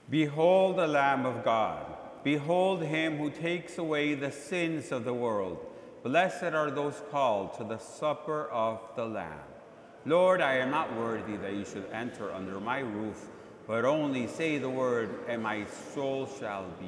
Behold the Lamb of God. Behold him who takes away the sins of the world. Blessed are those called to the supper of the Lamb. Lord, I am not worthy that you should enter under my roof, but only say the word, and my soul shall be